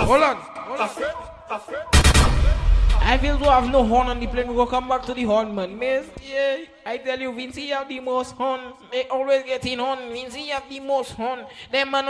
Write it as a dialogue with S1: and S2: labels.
S1: Hold on. I feel to have no horn on the plane. We go come back to the horn, man. Miss, yeah, I tell you, Vinci have the most horn. They always get in horn. Vinci have the most horn. Them man